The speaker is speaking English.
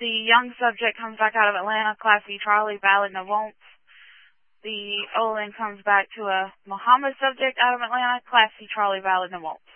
The young subject comes back out of Atlanta, Class C Charlie, valid, no won't. The Olin comes back to a Muhammad subject out of Atlanta, Class C Charlie, valid, no won't.